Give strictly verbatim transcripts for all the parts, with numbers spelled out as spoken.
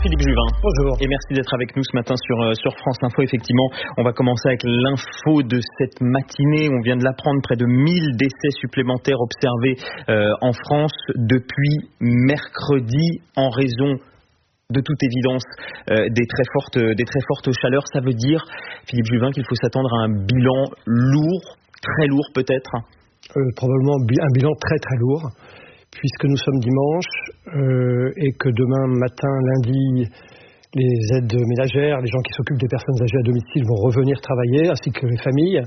Philippe Juvin. Bonjour. Et merci d'être avec nous ce matin sur, sur France Info. Effectivement, on va commencer avec l'info de cette matinée. On vient de l'apprendre, près de mille décès supplémentaires observés euh, en France depuis mercredi en raison de toute évidence euh, des très fortes, des très fortes chaleurs. Ça veut dire, Philippe Juvin, qu'il faut s'attendre à un bilan lourd, très lourd peut-être euh, Probablement un bilan très très lourd, puisque nous sommes dimanche euh, et que demain matin, lundi, les aides ménagères, les gens qui s'occupent des personnes âgées à domicile vont revenir travailler, ainsi que les familles.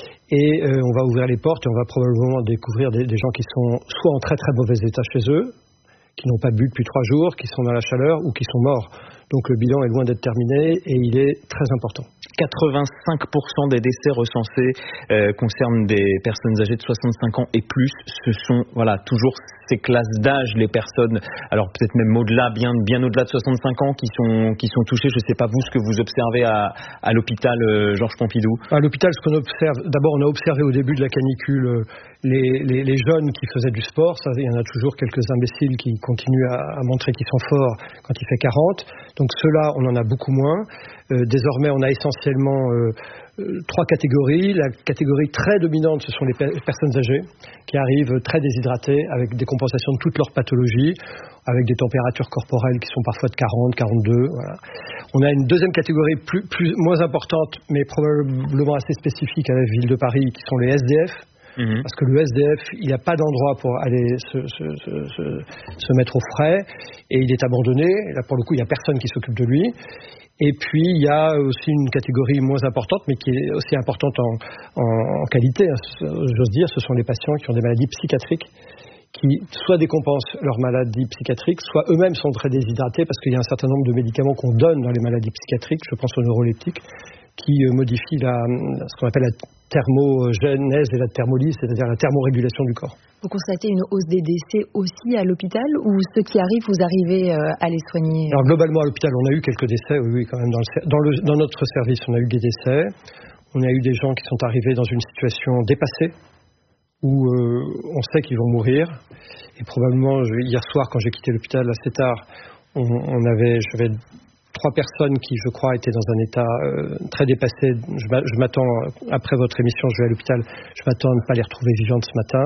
Et euh, on va ouvrir les portes et on va probablement découvrir des, des gens qui sont soit en très très mauvais état chez eux, qui n'ont pas bu depuis trois jours, qui sont dans la chaleur ou qui sont morts. Donc le bilan est loin d'être terminé et il est très important. quatre-vingt-cinq pour cent des décès recensés euh, concernent des personnes âgées de soixante-cinq ans et plus. Ce sont voilà toujours ces classes d'âge, les personnes, alors peut-être même au-delà, bien, bien au-delà de soixante-cinq ans qui sont, qui sont touchées. Je ne sais pas vous ce que vous observez à, à l'hôpital euh, Georges Pompidou. À l'hôpital, ce qu'on observe, d'abord on a observé au début de la canicule euh, les, les, les jeunes qui faisaient du sport. Ça, il y en a toujours quelques imbéciles qui continuent à, à montrer qu'ils sont forts quand il fait quarante. Donc ceux-là, on en a beaucoup moins. Euh, désormais, on a essentiellement euh, euh, trois catégories. La catégorie très dominante, ce sont les pe- personnes âgées qui arrivent très déshydratées avec des compensations de toutes leurs pathologies, avec des températures corporelles qui sont parfois de quarante, quarante-deux. Voilà. On a une deuxième catégorie plus, plus, moins importante, mais probablement assez spécifique à la ville de Paris, qui sont les S D F. Mmh. Parce que le S D F, il n'y a pas d'endroit pour aller se, se, se, se, se mettre au frais et il est abandonné. Là, pour le coup, il n'y a personne qui s'occupe de lui. Et puis, il y a aussi une catégorie moins importante, mais qui est aussi importante en, en, en qualité, hein, j'ose dire, ce sont les patients qui ont des maladies psychiatriques, qui soit décompensent leurs maladies psychiatriques, soit eux-mêmes sont très déshydratés, parce qu'il y a un certain nombre de médicaments qu'on donne dans les maladies psychiatriques, je pense aux neuroleptiques, qui modifient la, ce qu'on appelle la thermogénèse et la thermolyse, c'est-à-dire la thermorégulation du corps. Vous constatez une hausse des décès aussi à l'hôpital, ou ceux qui arrivent, vous arrivez à les soigner? Alors globalement à l'hôpital, on a eu quelques décès, oui, oui quand même. Dans, le, dans, le, dans notre service, on a eu des décès. On a eu des gens qui sont arrivés dans une situation dépassée, où euh, on sait qu'ils vont mourir. Et probablement, hier soir, quand j'ai quitté l'hôpital assez tard, on, on avait, j'avais trois personnes qui, je crois, étaient dans un état euh, très dépassé. Je, je m'attends, après votre émission, je vais à l'hôpital, je m'attends à ne pas les retrouver vivantes ce matin.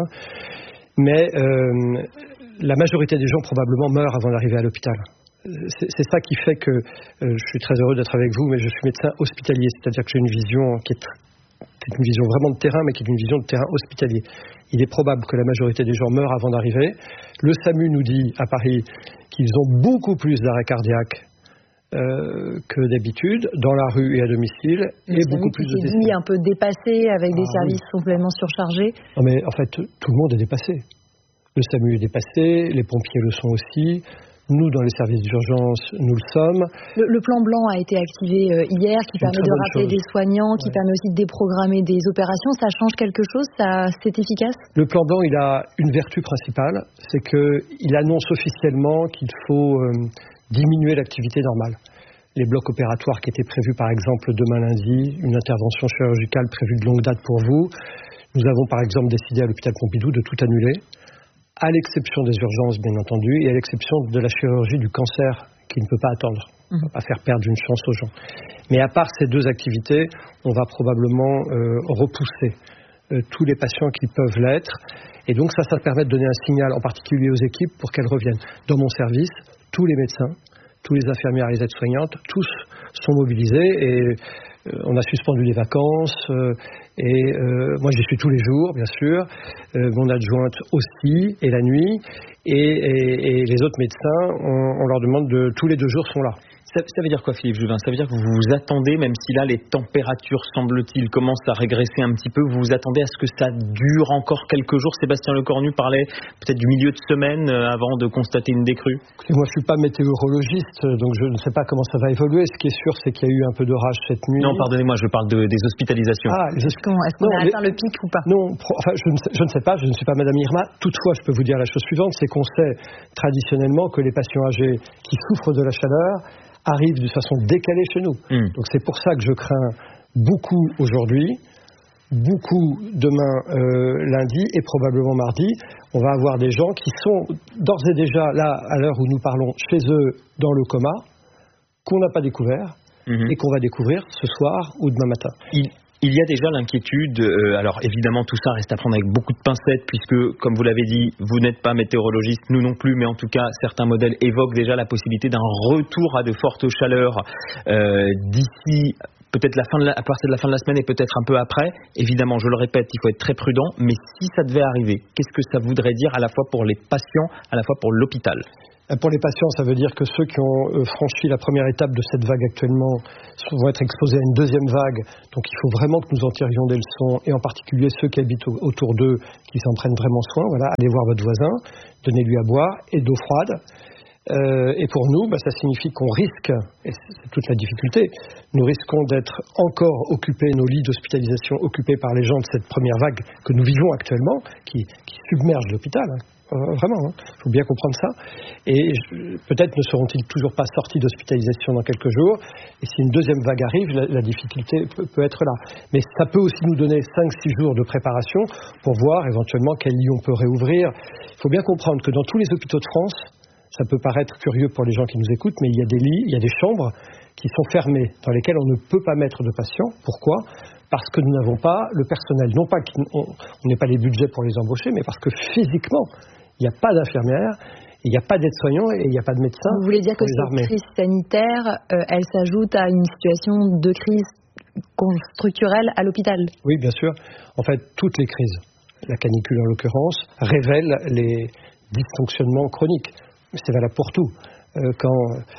Mais euh, la majorité des gens, probablement, meurent avant d'arriver à l'hôpital. C'est, c'est ça qui fait que euh, je suis très heureux d'être avec vous, mais je suis médecin hospitalier, c'est-à-dire que j'ai une vision qui est, c'est une vision vraiment de terrain, mais qui est une vision de terrain hospitalier. Il est probable que la majorité des gens meurent avant d'arriver. Le SAMU nous dit, à Paris, qu'ils ont beaucoup plus d'arrêts cardiaques Euh, que d'habitude, dans la rue et à domicile, le et beaucoup plus de décès. un peu dépassé, avec des ah, services oui. complètement surchargés. Non mais en fait, tout le monde est dépassé. Le SAMU est dépassé, les pompiers le sont aussi. Nous, dans les services d'urgence, nous le sommes. Le, le plan blanc a été activé euh, hier, qui permet de rappeler chose. des soignants, qui ouais. permet aussi de déprogrammer des opérations. Ça change quelque chose? Ça, c'est efficace? Le plan blanc, il a une vertu principale, c'est qu'il annonce officiellement qu'il faut euh, diminuer l'activité normale. Les blocs opératoires qui étaient prévus, par exemple, demain lundi, une intervention chirurgicale prévue de longue date pour vous. Nous avons, par exemple, décidé à l'hôpital Pompidou de tout annuler, à l'exception des urgences, bien entendu, et à l'exception de la chirurgie du cancer, qui ne peut pas attendre. On ne va pas faire perdre une chance aux gens. Mais à part ces deux activités, on va probablement euh, repousser euh, tous les patients qui peuvent l'être. Et donc ça, ça permet de donner un signal, en particulier aux équipes, pour qu'elles reviennent. Dans mon service, tous les médecins, tous les infirmières et les aides-soignantes, tous sont mobilisés et euh, on a suspendu les vacances euh, et euh, moi j'y suis tous les jours bien sûr, euh, mon adjointe aussi et la nuit et, et, et les autres médecins, on, on leur demande de tous les deux jours sont là. Ça, ça veut dire quoi, Philippe Juvin? Ça veut dire que vous vous attendez, même si là les températures, semble-t-il, commencent à régresser un petit peu, vous vous attendez à ce que ça dure encore quelques jours? Sébastien Lecornu parlait peut-être du milieu de semaine euh, avant de constater une décrue. Écoutez, moi je ne suis pas météorologiste, donc je ne sais pas comment ça va évoluer. Ce qui est sûr, c'est qu'il y a eu un peu d'orage cette nuit. Non, pardonnez-moi, je parle de, des hospitalisations. Ah, les hosp... Est-ce qu'on non, a atteint les... le pic ou pas? Non, enfin, je, ne sais, je ne sais pas, je ne suis pas Madame Irma. Toutefois, je peux vous dire la chose suivante, c'est qu'on sait traditionnellement que les patients âgés qui souffrent de la chaleur arrivent de façon décalée chez nous. Mmh. Donc c'est pour ça que je crains beaucoup aujourd'hui, beaucoup demain euh, lundi et probablement mardi. On va avoir des gens qui sont d'ores et déjà là, à l'heure où nous parlons, chez eux dans le coma, qu'on n'a pas découvert mmh. et qu'on va découvrir ce soir ou demain matin. Il... Il y a déjà l'inquiétude, euh, alors évidemment tout ça reste à prendre avec beaucoup de pincettes puisque, comme vous l'avez dit, vous n'êtes pas météorologiste, nous non plus, mais en tout cas certains modèles évoquent déjà la possibilité d'un retour à de fortes chaleurs euh, d'ici peut-être la fin de la, à partir de la fin de la semaine et peut-être un peu après. Évidemment, je le répète, il faut être très prudent, mais si ça devait arriver, qu'est-ce que ça voudrait dire à la fois pour les patients, à la fois pour l'hôpital ? Pour les patients, ça veut dire que ceux qui ont franchi la première étape de cette vague actuellement vont être exposés à une deuxième vague. Donc il faut vraiment que nous en tirions des leçons, et en particulier ceux qui habitent autour d'eux, qui s'en prennent vraiment soin. Voilà, allez voir votre voisin, donnez-lui à boire et d'eau froide. Euh, et pour nous, bah, ça signifie qu'on risque, et c'est toute la difficulté, nous risquons d'être encore occupés, nos lits d'hospitalisation occupés par les gens de cette première vague que nous vivons actuellement, qui, qui submerge l'hôpital. Hein. Euh, vraiment, il hein. faut bien comprendre ça. Et je, peut-être ne seront-ils toujours pas sortis d'hospitalisation dans quelques jours. Et si une deuxième vague arrive, la, la difficulté peut, peut être là. Mais ça peut aussi nous donner cinq six jours de préparation pour voir éventuellement quel lit on peut réouvrir. Il faut bien comprendre que dans tous les hôpitaux de France, ça peut paraître curieux pour les gens qui nous écoutent, mais il y a des lits, il y a des chambres qui sont fermées, dans lesquelles on ne peut pas mettre de patients. Pourquoi ? Parce que nous n'avons pas le personnel. Non pas qu'on n'ait pas les budgets pour les embaucher, mais parce que physiquement, il n'y a pas d'infirmières, il n'y a pas d'aide-soignants et il n'y a pas de médecins. Vous voulez dire que cette crise sanitaire, euh, elle s'ajoute à une situation de crise structurelle à l'hôpital ? Oui, bien sûr. En fait, toutes les crises, la canicule en l'occurrence, révèlent les dysfonctionnements chroniques. C'est valable pour tout. Euh, quand...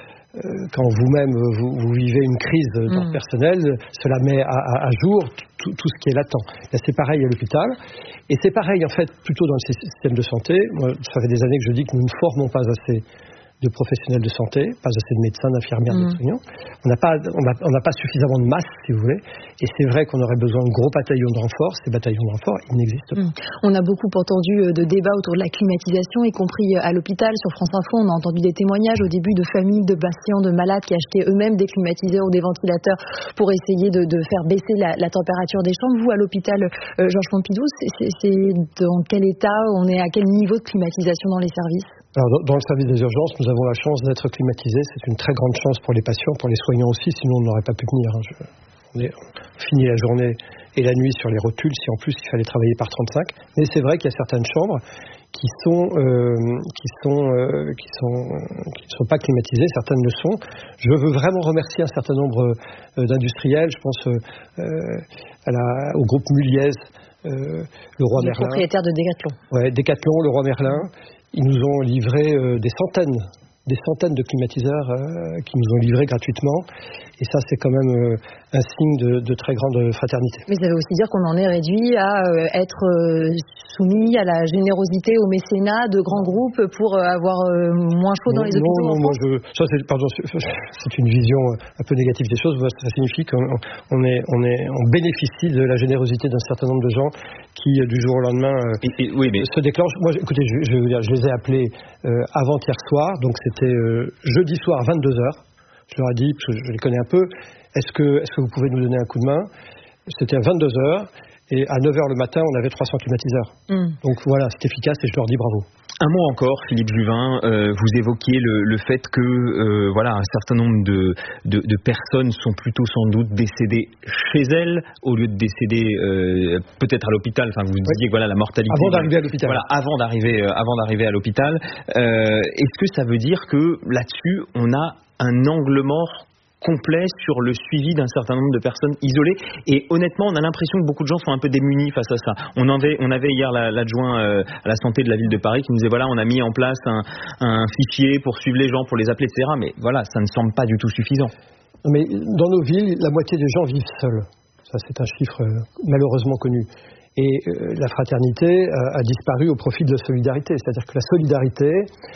Quand vous-même vous, vous vivez une crise d'ordre mmh. personnel, cela met à, à, à jour tout, tout ce qui est latent. Là, c'est pareil à l'hôpital. Et c'est pareil, en fait, plutôt dans le système de santé. Moi, ça fait des années que je dis que nous ne formons pas assez de professionnels de santé, pas assez de médecins, d'infirmières, mmh. d'aides-soignants. On n'a pas, on a, on n'a pas suffisamment de masse, si vous voulez. Et c'est vrai qu'on aurait besoin de gros bataillons de renfort. Ces bataillons de renfort, ils n'existent pas. Mmh. On a beaucoup entendu de débats autour de la climatisation, y compris à l'hôpital. Sur France Info, on a entendu des témoignages au début de familles, de patients, de malades qui achetaient eux-mêmes des climatiseurs ou des ventilateurs pour essayer de, de faire baisser la, la température des chambres. Vous, à l'hôpital euh, Georges Pompidou, c'est, c'est, c'est dans quel état, on est à quel niveau de climatisation dans les services ? Alors, dans le service des urgences, nous avons la chance d'être climatisés. C'est une très grande chance pour les patients, pour les soignants aussi, sinon on n'aurait pas pu tenir. Hein. Je, on, est, on finit la journée et la nuit sur les rotules, si en plus il fallait travailler par trente-cinq. Mais c'est vrai qu'il y a certaines chambres qui sont euh, qui sont euh, qui sont qui ne sont pas climatisées, certaines le sont. Je veux vraiment remercier un certain nombre euh, d'industriels. Je pense euh, à la, au groupe Muliez, euh, le Roi Merlin. Propriétaire de Decathlon. Ouais, Decathlon, le Roi Merlin. Ils nous ont livré euh, des centaines, des centaines de climatiseurs euh, qui nous ont livrés gratuitement. Et ça, c'est quand même euh, un signe de, de très grande fraternité. Mais ça veut aussi dire qu'on en est réduit à euh, être euh, soumis à la générosité, au mécénat de grands groupes pour euh, avoir euh, moins chaud non, dans les hôpitaux. Non, non, moi je, ça c'est, pardon, c'est une vision un peu négative des choses. Ça signifie qu'on on est, on est, on bénéficie de la générosité d'un certain nombre de gens qui, du jour au lendemain, euh, et, et, oui, mais... se déclenchent. Moi, écoutez, je, je, veux dire, je les ai appelés euh, avant-hier soir, donc c'était euh, jeudi soir, vingt-deux heures. Je leur ai dit, parce que je les connais un peu, est-ce que, est-ce que vous pouvez nous donner un coup de main ? C'était à vingt-deux heures, et à neuf heures le matin, on avait trois cents climatiseurs. Mm. Donc voilà, c'est efficace, et je leur dis bravo. Un mot encore, Philippe Juvin, euh, vous évoquiez le, le fait que euh, voilà, un certain nombre de, de, de personnes sont plutôt sans doute décédées chez elles, au lieu de décéder euh, peut-être à l'hôpital. Enfin, vous disiez oui. que voilà, la mortalité... Avant d'arriver à l'hôpital. Voilà, avant d'arriver, euh, avant d'arriver à l'hôpital. Euh, est-ce que ça veut dire que là-dessus, on a un angle mort complet sur le suivi d'un certain nombre de personnes isolées, et honnêtement on a l'impression que beaucoup de gens sont un peu démunis face à ça. On avait, on avait hier l'adjoint euh, à la santé de la ville de Paris qui nous disait voilà, on a mis en place un, un fichier pour suivre les gens, pour les appeler, et cetera. Mais voilà, ça ne semble pas du tout suffisant. Mais dans nos villes, la moitié des gens vivent seuls. Ça, c'est un chiffre euh, malheureusement connu. Et euh, la fraternité a, a disparu au profit de la solidarité. C'est-à-dire que la solidarité,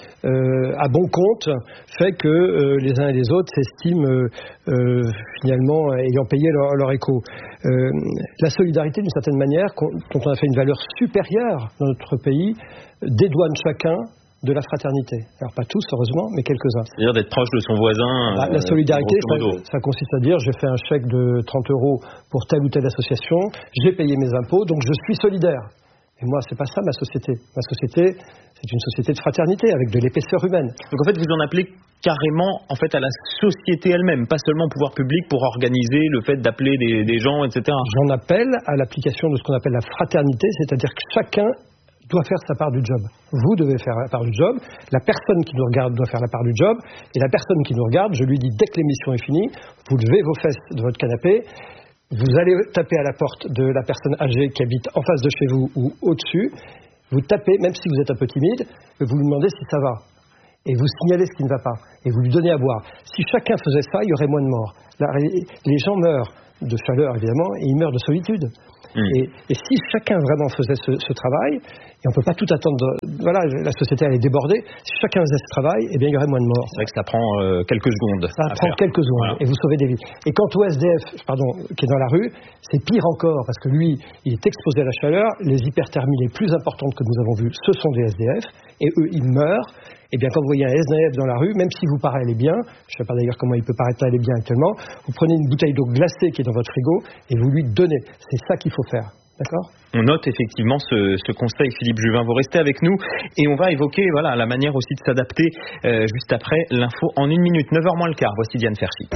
euh, à bon compte, fait que euh, les uns et les autres s'estiment euh, euh, finalement ayant payé leur, leur écho. Euh, la solidarité, d'une certaine manière, dont on a fait une valeur supérieure dans notre pays, dédouane chacun de la fraternité. Alors pas tous, heureusement, mais quelques-uns. C'est-à-dire d'être proche de son voisin. Bah, la solidarité, ça, ça consiste à dire j'ai fait un chèque de trente euros pour telle ou telle association, j'ai payé mes impôts, donc je suis solidaire. Et moi, c'est pas ça ma société. Ma société, c'est une société de fraternité, avec de l'épaisseur humaine. Donc en fait, vous en appelez carrément en fait à la société elle-même, pas seulement au pouvoir public pour organiser le fait d'appeler des, des gens, et cetera. J'en appelle à l'application de ce qu'on appelle la fraternité, c'est-à-dire que chacun doit faire sa part du job. Vous devez faire la part du job, la personne qui nous regarde doit faire la part du job, et la personne qui nous regarde, je lui dis dès que l'émission est finie, vous levez vos fesses de votre canapé, vous allez taper à la porte de la personne âgée qui habite en face de chez vous ou au-dessus, vous tapez, même si vous êtes un peu timide, vous lui demandez si ça va. Et vous signalez ce qui ne va pas, et vous lui donnez à boire. Si chacun faisait ça, il y aurait moins de morts. Là, les gens meurent de chaleur, évidemment, et ils meurent de solitude. Mmh. Et, et si chacun vraiment faisait ce, ce travail, et on ne peut pas tout attendre, de, voilà, la société elle est débordée, si chacun faisait ce travail, eh bien il y aurait moins de morts. C'est vrai que ça prend euh, quelques secondes. Ça prend faire. quelques secondes, voilà. Et vous sauvez des vies. Et quant au S D F, pardon, qui est dans la rue, c'est pire encore, parce que lui, il est exposé à la chaleur, les hyperthermies les plus importantes que nous avons vues, ce sont des S D F, et eux, ils meurent. Eh bien, quand vous voyez un S D F dans la rue, même si vous paraît aller bien, je ne sais pas d'ailleurs comment il peut paraître aller bien actuellement, vous prenez une bouteille d'eau glacée qui est dans votre frigo et vous lui donnez. C'est ça qu'il faut faire. D'accord ? On note effectivement ce, ce conseil, Philippe Juvin. Vous restez avec nous et on va évoquer voilà, la manière aussi de s'adapter euh, juste après l'info en une minute. neuf heures moins le quart. Voici Diane Ferchit.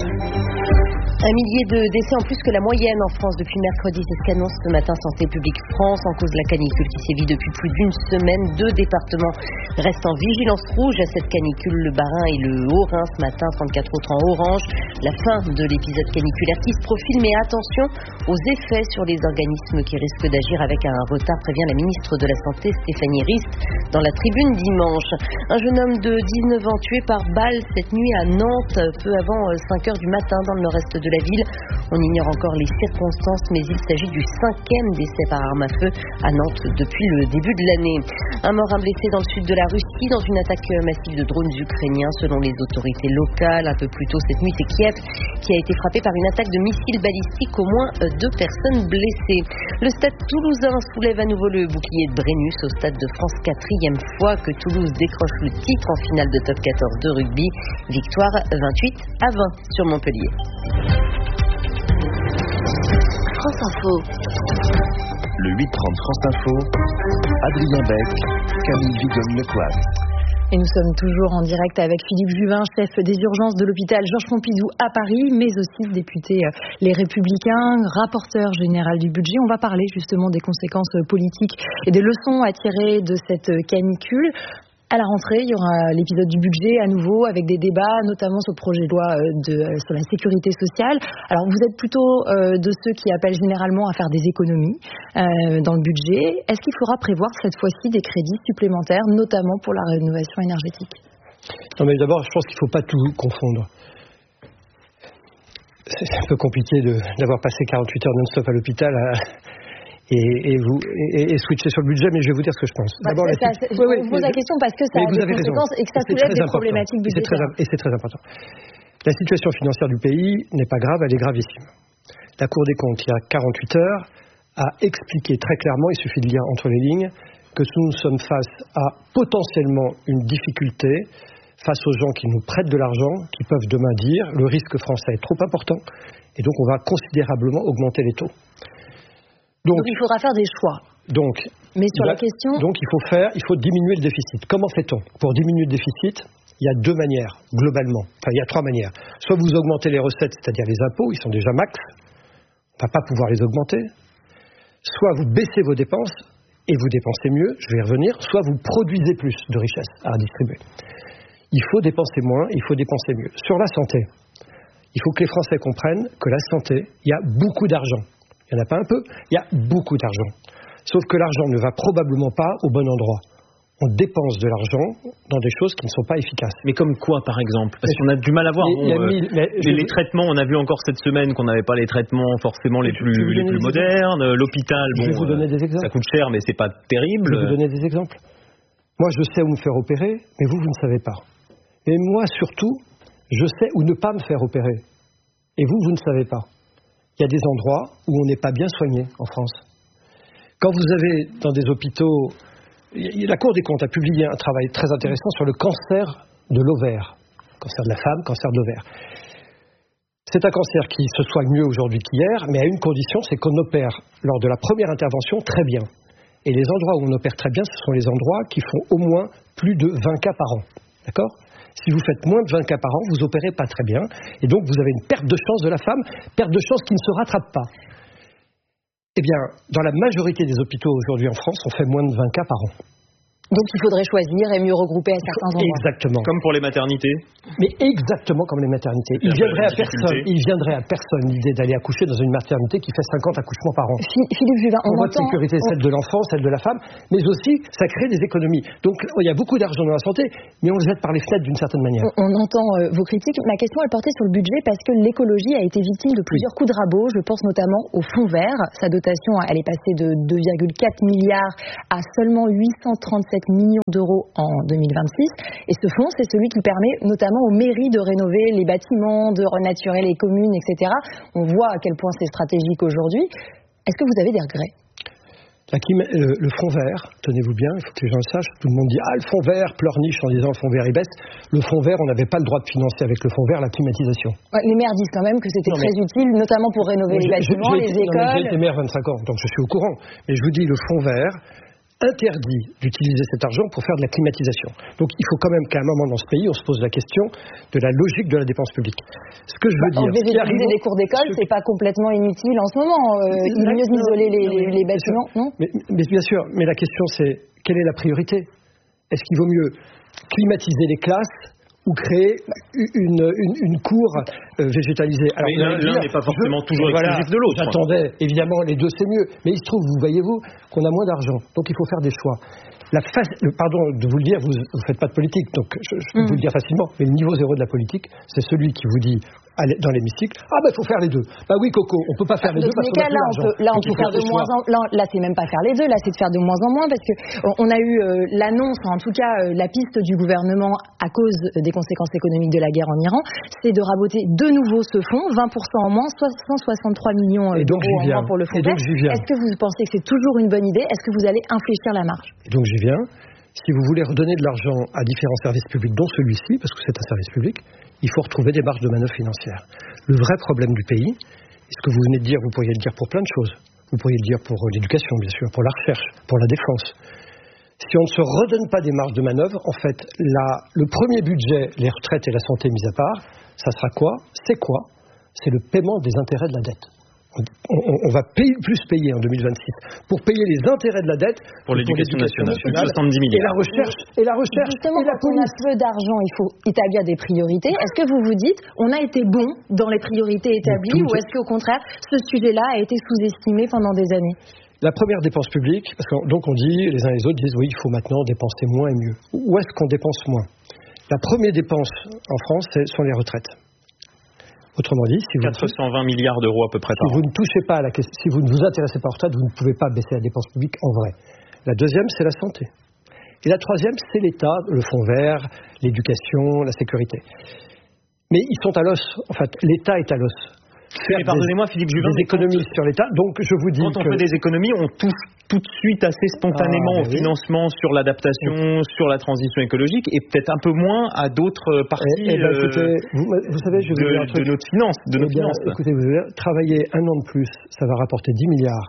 Un millier de décès en plus que la moyenne en France depuis mercredi, c'est ce qu'annonce ce matin Santé publique France en cause de la canicule qui sévit depuis plus d'une semaine. Deux départements restent en vigilance rouge à cette canicule, le Bas-Rhin et le Haut-Rhin ce matin, trente-quatre autres en orange. La fin de l'épisode caniculaire qui se profile, mais attention aux effets sur les organismes qui risquent d'agir avec un retard, prévient la ministre de la Santé Stéphanie Rist dans la Tribune dimanche. Un jeune homme de dix-neuf ans tué par balle cette nuit à Nantes, peu avant cinq heures du matin dans le nord-est de la ville. On ignore encore les circonstances, mais il s'agit du cinquième décès par arme à feu à Nantes depuis le début de l'année. Un mort, un blessé dans le sud de la Russie dans une attaque massive de drones ukrainiens selon les autorités locales. Un peu plus tôt cette nuit, c'est Kiev qui a été frappé par une attaque de missiles balistiques, au moins deux personnes blessées. Le stade toulousain soulève à nouveau le bouclier de Brennus au stade de France, quatrième fois que Toulouse décroche le titre en finale de top quatorze de rugby. Victoire vingt-huit à vingt sur Montpellier. France Info. Le huit trente France Info, Adrien Beck, Camille Vigone-Lecoix. Et nous sommes toujours en direct avec Philippe Juvin, chef des urgences de l'hôpital Georges Pompidou à Paris, mais aussi député Les Républicains, rapporteur général du budget. On va parler justement des conséquences politiques et des leçons à tirer de cette canicule. À la rentrée, il y aura l'épisode du budget à nouveau avec des débats, notamment sur le projet de loi de, sur la sécurité sociale. Alors, vous êtes plutôt euh, de ceux qui appellent généralement à faire des économies euh, dans le budget. Est-ce qu'il faudra prévoir cette fois-ci des crédits supplémentaires, notamment pour la rénovation énergétique ? Non, mais d'abord, je pense qu'il ne faut pas tout confondre. C'est un peu compliqué de, d'avoir passé quarante-huit heures non-stop à l'hôpital à... Et, et, vous, et, et switcher sur le budget, mais je vais vous dire ce que je pense. Bah, D'abord, ça, la... ça, oui, oui, je vous pose la question parce que ça a des conséquences raison. Et que ça soulève des important. problématiques budgétaires. Et c'est très important. La situation financière du pays n'est pas grave, elle est gravissime. La Cour des comptes, il y a quarante-huit heures, a expliqué très clairement, il suffit de lire entre les lignes, que nous sommes face à potentiellement une difficulté face aux gens qui nous prêtent de l'argent, qui peuvent demain dire le risque français est trop important, et donc on va considérablement augmenter les taux. Donc, donc il faudra faire des choix. Donc, mais sur la question. Donc il faut faire, il faut diminuer le déficit. Comment fait-on ? Pour diminuer le déficit, il y a deux manières globalement. Enfin, il y a trois manières. Soit vous augmentez les recettes, c'est-à-dire les impôts, ils sont déjà max, on ne va pas pouvoir les augmenter. Soit vous baissez vos dépenses et vous dépensez mieux, je vais y revenir. Soit vous produisez plus de richesses à redistribuer. Il faut dépenser moins, il faut dépenser mieux. Sur la santé, il faut que les Français comprennent que la santé, il y a beaucoup d'argent. Il n'y en a pas un peu, il y a beaucoup d'argent. Sauf que l'argent ne va probablement pas au bon endroit. On dépense de l'argent dans des choses qui ne sont pas efficaces. Mais comme quoi, par exemple ? Parce qu'on a du mal à voir. Bon, euh, mille, mais, les, les traitements, on a vu encore cette semaine qu'on n'avait pas les traitements forcément les plus, les plus modernes. L'hôpital, bon, je vais vous donner des exemples. Ça coûte cher, mais c'est pas terrible. Je vais vous donner des exemples. Moi, je sais où me faire opérer, mais vous, vous ne savez pas. Et moi, surtout, je sais où ne pas me faire opérer. Et vous, vous ne savez pas. Il y a des endroits où on n'est pas bien soigné en France. Quand vous avez dans des hôpitaux... La Cour des comptes a publié un travail très intéressant sur le cancer de l'ovaire. Cancer de la femme, cancer de l'ovaire. C'est un cancer qui se soigne mieux aujourd'hui qu'hier, mais à une condition, c'est qu'on opère lors de la première intervention très bien. Et les endroits où on opère très bien, ce sont les endroits qui font au moins plus de vingt cas par an. D'accord ? Si vous faites moins de vingt cas par an, vous opérez pas très bien. Et donc, vous avez une perte de chance de la femme, perte de chance qui ne se rattrape pas. Eh bien, dans la majorité des hôpitaux aujourd'hui en France, on fait moins de vingt cas par an. Donc il faudrait choisir et mieux regrouper à certains endroits. Exactement. Comme pour les maternités. Mais exactement comme les maternités. Il viendrait à personne, il viendrait à personne l'idée d'aller accoucher dans une maternité qui fait cinquante accouchements par an. Philippe Juvin, on Pour entend... votre sécurité, on... celle de l'enfant, celle de la femme, mais aussi ça crée des économies. Donc il y a beaucoup d'argent dans la santé, mais on le jette par les fenêtres d'une certaine manière. On, on entend euh, vos critiques. Ma question, elle portait sur le budget parce que l'écologie a été victime de plusieurs coups de rabot. Je pense notamment au fonds vert. Sa dotation, elle est passée de deux virgule quatre milliards à seulement huit cent trente-sept millions d'euros en deux mille vingt-six. Et ce fonds, c'est celui qui permet notamment aux mairies de rénover les bâtiments, de renaturer les communes, et cetera. On voit à quel point c'est stratégique aujourd'hui. Est-ce que vous avez des regrets ? La clim, le, le fonds vert, tenez-vous bien, il faut que les gens le sachent, tout le monde dit « Ah, le fonds vert pleurniche en disant le fonds vert il baisse ». Le fonds vert, on n'avait pas le droit de financer avec le fonds vert la climatisation. Ouais, les maires disent quand même que c'était non, très mais... utile, notamment pour rénover les bâtiments, les écoles. J'ai été maire vingt-cinq ans, donc je suis au courant. Mais je vous dis, le fonds vert interdit d'utiliser cet argent pour faire de la climatisation. Donc il faut quand même qu'à un moment dans ce pays, on se pose la question de la logique de la dépense publique. Ce que je veux bah, dire... Enlever arrive... des cours d'école, ce... c'est pas complètement inutile en ce moment. Euh, il est mieux d'isoler les, les, les bâtiments, non mais, mais bien sûr, mais la question c'est, quelle est la priorité ? Est-ce qu'il vaut mieux climatiser les classes ou créer une, une, une cour euh, végétalisée. Alors, l'un, l'un n'est pas forcément je, toujours voilà, exclusif de l'autre. J'attendais, évidemment, les deux c'est mieux. Mais il se trouve, vous voyez-vous, qu'on a moins d'argent. Donc il faut faire des choix. La face, le, pardon de vous le dire, vous ne faites pas de politique, donc je, je peux mmh. vous le dire facilement, mais le niveau zéro de la politique, c'est celui qui vous dit dans l'hémicycle, ah ben il faut faire les deux. Bah oui Coco, on peut pas faire les deux parce qu'on a plus d'argent. Là on peut faire de moins en là, là c'est même pas faire les deux, là c'est de faire de moins en moins parce que on a eu euh, l'annonce, en tout cas euh, la piste du gouvernement à cause des conséquences économiques de la guerre en Iran, c'est de raboter de nouveau ce fonds, vingt pour cent en moins, cent soixante-trois millions d'euros en moins pour le fonds vert. Est-ce que vous pensez que c'est toujours une bonne idée ? Est-ce que vous allez infléchir la marge ? Et donc j'y viens. Si vous voulez redonner de l'argent à différents services publics, dont celui-ci, parce que c'est un service public, il faut retrouver des marges de manœuvre financières. Le vrai problème du pays, et ce que vous venez de dire, vous pourriez le dire pour plein de choses. Vous pourriez le dire pour l'éducation, bien sûr, pour la recherche, pour la défense. Si on ne se redonne pas des marges de manœuvre, en fait, la, le premier budget, les retraites et la santé mis à part, ça sera quoi ? C'est quoi ? C'est le paiement des intérêts de la dette. On, on, on va payer, plus payer en deux mille vingt-six pour payer les intérêts de la dette pour l'éducation, pour l'éducation nationale, soixante-dix milliards. Et la recherche, et la recherche. Justement, et la quand on a peu d'argent, il faut établir des priorités. Est-ce que vous vous dites, on a été bon dans les priorités établies, ou est-ce qu'au contraire, ce sujet-là a été sous-estimé pendant des années ? La première dépense publique, parce que donc on dit, les uns et les autres disent, oui, il faut maintenant dépenser moins et mieux. Où est-ce qu'on dépense moins ? La première dépense en France, ce sont les retraites. Autrement dit, si vous quatre cent vingt milliards d'euros à peu près par par an. Si vous ne touchez pas à la question, si vous ne vous intéressez pas aux retraites, vous ne pouvez pas baisser la dépense publique en vrai. La deuxième, c'est la santé. Et la troisième, c'est l'État, le fonds vert, l'éducation, la sécurité. Mais ils sont à l'os. En fait, l'État est à l'os. Mais pardonnez-moi, Philippe Juvin, des économies quand, sur l'État. Donc, je vous dis quand on que... fait des économies, on touche tout de suite assez spontanément ah, au oui. financement sur l'adaptation, oui. sur la transition écologique, et peut-être un peu moins à d'autres parties eh, eh ben, écoutez, vous, vous savez, je vais de, vous dire un truc. de notre finance. De nos eh bien, finances. Écoutez, vous allez travailler un an de plus, ça va rapporter dix milliards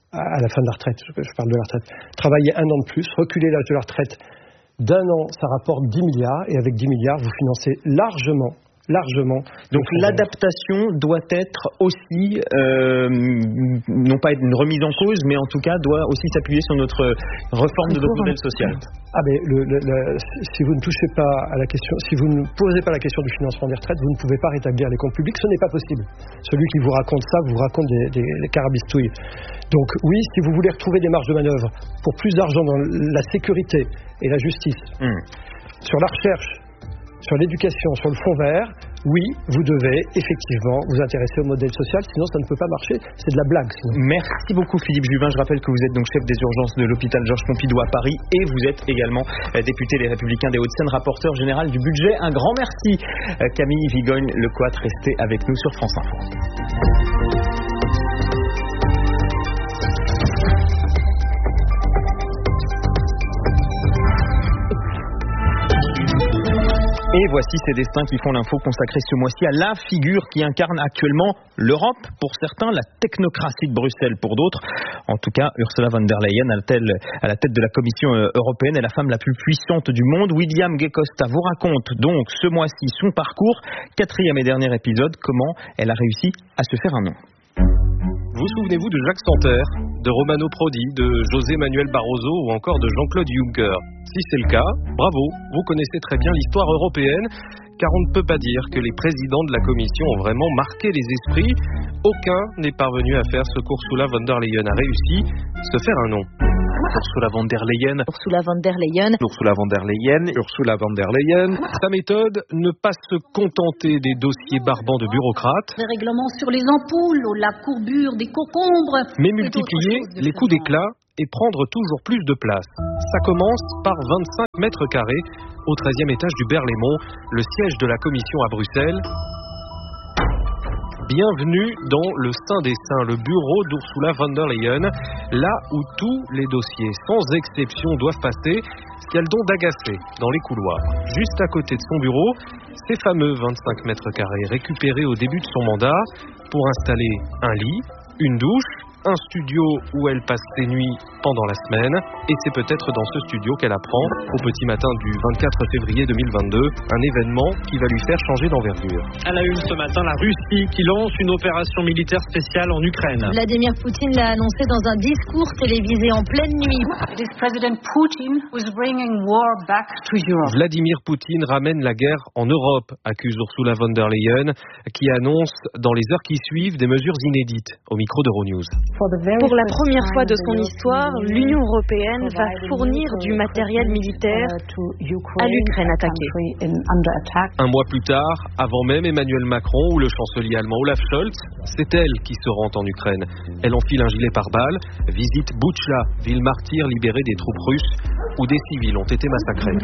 à la fin de la retraite. Je, je parle de la retraite. Travailler un an de plus, reculer l'âge de la retraite d'un an, ça rapporte dix milliards, et avec dix milliards, vous financez largement largement. Donc l'adaptation doit être aussi, euh, non pas une remise en cause, mais en tout cas doit aussi s'appuyer sur notre réforme de notre modèle social. Ah mais le, le, le, si vous ne touchez pas à la question, si vous ne posez pas la question du financement des retraites, vous ne pouvez pas rétablir les comptes publics, ce n'est pas possible. Celui qui vous raconte ça vous raconte des, des, des carabistouilles. Donc oui, si vous voulez retrouver des marges de manœuvre pour plus d'argent dans la sécurité et la justice, mmh. sur la recherche, sur l'éducation, sur le fonds vert, oui, vous devez effectivement vous intéresser au modèle social, sinon ça ne peut pas marcher, c'est de la blague. Sinon. Merci beaucoup Philippe Juvin, je rappelle que vous êtes donc chef des urgences de l'hôpital Georges Pompidou à Paris et vous êtes également député des Républicains des Hauts-de-Seine, rapporteur général du budget. Un grand merci Camille Vigogne-Lecoat, restez avec nous sur France Info. Et voici ces destins qui font l'info consacrée ce mois-ci à la figure qui incarne actuellement l'Europe. Pour certains, la technocratie de Bruxelles pour d'autres. En tout cas, Ursula von der Leyen, à la tête de la Commission européenne, est la femme la plus puissante du monde. William Gay Costa vous raconte donc ce mois-ci son parcours. Quatrième et dernier épisode, comment elle a réussi à se faire un nom. Vous souvenez-vous de Jacques Santer, de Romano Prodi, de José Manuel Barroso ou encore de Jean-Claude Juncker? Si c'est le cas, bravo, vous connaissez très bien l'histoire européenne, car on ne peut pas dire que les présidents de la Commission ont vraiment marqué les esprits. Aucun n'est parvenu à faire ce qu'Ursula von der Leyen a réussi, se faire un nom. Ursula von der Leyen. Ursula von der Leyen. Ursula von der Leyen. Ursula von der Leyen. Sa méthode, ne pas se contenter des dossiers barbants de bureaucrates. Les règlements sur les ampoules, la courbure des concombres. Mais multiplier les coups d'éclat et prendre toujours plus de place. Ça commence par vingt-cinq mètres carrés au treizième étage du Berlaymont, le siège de la Commission à Bruxelles. Bienvenue dans le Saint des Saints, le bureau d'Ursula von der Leyen, là où tous les dossiers, sans exception, doivent passer, ce qui a le don d'agacer dans les couloirs. Juste à côté de son bureau, ces fameux vingt-cinq mètres carrés récupérés au début de son mandat pour installer un lit, une douche, un studio où elle passe ses nuits pendant la semaine, et c'est peut-être dans ce studio qu'elle apprend, au petit matin du vingt-quatre février deux mille vingt-deux, un événement qui va lui faire changer d'envergure. À la une ce matin, la Russie qui lance une opération militaire spéciale en Ukraine. Vladimir Poutine l'a annoncé dans un discours télévisé en pleine nuit. It is President Putin who is bringing war back to Europe. Vladimir Poutine ramène la guerre en Europe, accuse Ursula von der Leyen, qui annonce dans les heures qui suivent des mesures inédites au micro d'Euronews. Pour la première fois de son histoire, l'Union européenne va fournir du matériel militaire à l'Ukraine attaquée. Un mois plus tard, avant même Emmanuel Macron ou le chancelier allemand Olaf Scholz, c'est elle qui se rend en Ukraine. Elle enfile un gilet pare-balles, visite Boutcha, ville martyre libérée des troupes russes, où des civils ont été massacrés.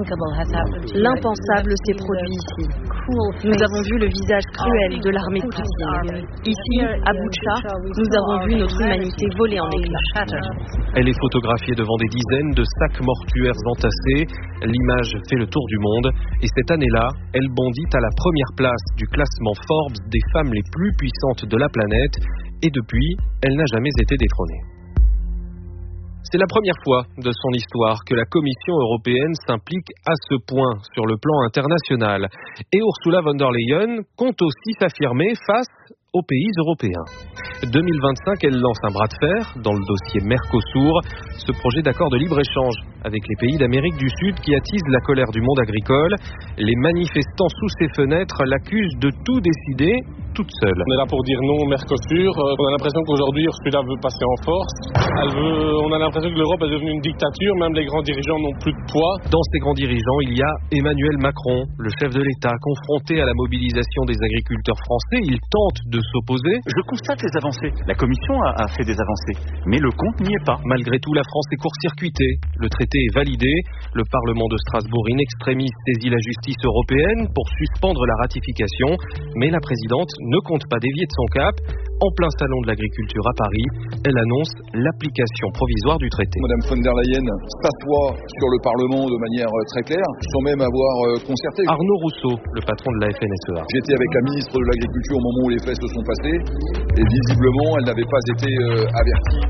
L'impensable s'est produit ici. Nous avons vu le visage cruel de l'armée de Poutine. Ici, à Boutcha, nous avons vu notre humanité volée en éclats. Elle est photographiée devant des dizaines de sacs mortuaires entassés. L'image fait le tour du monde. Et cette année-là, elle bondit à la première place du classement Forbes des femmes les plus puissantes de la planète. Et depuis, elle n'a jamais été détrônée. C'est la première fois de son histoire que la Commission européenne s'implique à ce point sur le plan international. Et Ursula von der Leyen compte aussi s'affirmer face aux pays européens. deux mille vingt-cinq, elle lance un bras de fer dans le dossier Mercosur, ce projet d'accord de libre-échange avec les pays d'Amérique du Sud qui attise la colère du monde agricole. Les manifestants sous ses fenêtres l'accusent de tout décider toute seule. On est là pour dire non au Mercosur. On a l'impression qu'aujourd'hui Ursula veut passer en force. Elle veut, on a l'impression que l'Europe est devenue une dictature, même les grands dirigeants n'ont plus de poids. Dans ces grands dirigeants, il y a Emmanuel Macron, le chef de l'État, confronté à la mobilisation des agriculteurs français. Il tente de s'opposer. Je constate les avancées. La Commission a, a fait des avancées, mais le compte n'y est pas. Malgré tout, la France est court-circuitée. Le traité est validé. Le Parlement de Strasbourg in extremis saisit la justice européenne pour suspendre la ratification. Mais la présidente ne compte pas dévier de son cap. En plein salon de l'agriculture à Paris, elle annonce l'application provisoire du traité. Madame von der Leyen s'assoit sur le Parlement de manière très claire, sans même avoir concerté. Arnaud Rousseau, le patron de la F N S E A. J'étais avec la ministre de l'Agriculture au moment où les faits se sont passés, et visiblement, elle n'avait pas été euh, avertie.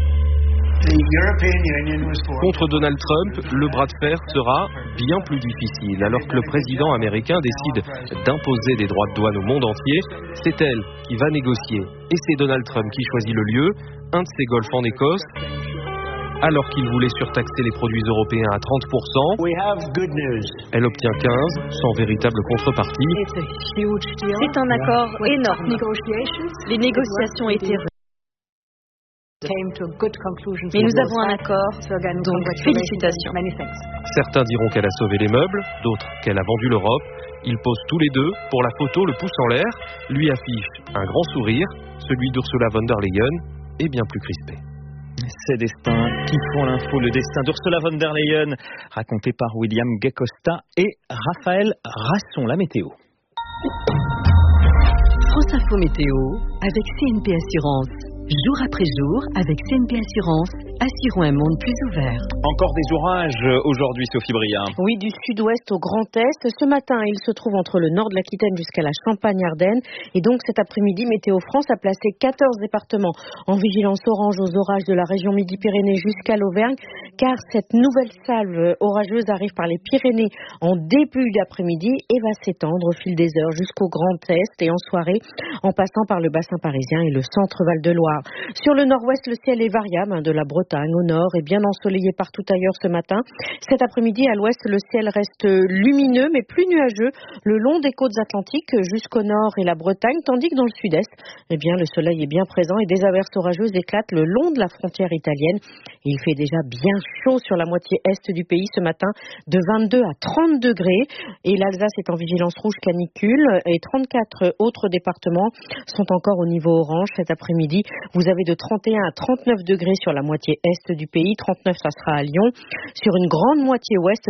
Contre Donald Trump, le bras de fer sera bien plus difficile. Alors que le président américain décide d'imposer des droits de douane au monde entier, c'est elle qui va négocier. Et c'est Donald Trump qui choisit le lieu, un de ses golfs en Écosse. Alors qu'il voulait surtaxer les produits européens à trente pour cent, elle obtient quinze pour cent sans véritable contrepartie. C'est un accord énorme. Les négociations étaient rudes. Mais nous avons un accord, donc félicitations. Certains diront qu'elle a sauvé les meubles, d'autres qu'elle a vendu l'Europe. Ils posent tous les deux pour la photo, le pouce en l'air, lui affiche un grand sourire, celui d'Ursula von der Leyen est bien plus crispé. Ces destins qui font l'info, le destin d'Ursula von der Leyen, raconté par William Gay Costa et Raphaël Rasson, la météo. France Info Météo avec C N P Assurance. Jour après jour avec C N P Assurance. Assurons un monde plus ouvert. Encore des orages aujourd'hui, Sophie Bria. Oui, du sud-ouest au Grand Est. Ce matin, il se trouve entre le nord de l'Aquitaine jusqu'à la Champagne-Ardenne. Et donc cet après-midi, Météo France a placé quatorze départements en vigilance orange aux orages de la région Midi-Pyrénées jusqu'à l'Auvergne, car cette nouvelle salve orageuse arrive par les Pyrénées en début d'après-midi et va s'étendre au fil des heures jusqu'au Grand Est et en soirée, en passant par le bassin parisien et le centre Val-de-Loire. Sur le nord-ouest, le ciel est variable, de la Bretagne au nord et bien ensoleillé partout ailleurs ce matin. Cet après-midi, à l'ouest, le ciel reste lumineux mais plus nuageux le long des côtes atlantiques jusqu'au nord et la Bretagne, tandis que dans le sud-est, eh bien, le soleil est bien présent et des averses orageuses éclatent le long de la frontière italienne. Il fait déjà bien chaud sur la moitié est du pays ce matin, de vingt-deux à trente degrés. Et l'Alsace est en vigilance rouge canicule et trente-quatre autres départements sont encore au niveau orange cet après-midi. Vous avez de trente et un à trente-neuf degrés sur la moitié est du pays, trente-neuf ça sera à Lyon. Sur une grande moitié ouest,